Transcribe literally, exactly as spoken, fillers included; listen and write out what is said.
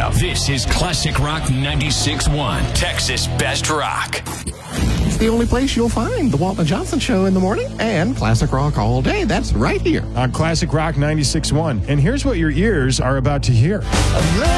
Radio. This is Classic Rock ninety-six point one, Texas Best Rock. It's the only place you'll find the Walton Johnson Show in the morning and Classic Rock all day. That's right here on Classic Rock ninety-six point one. And here's what your ears are about to hear.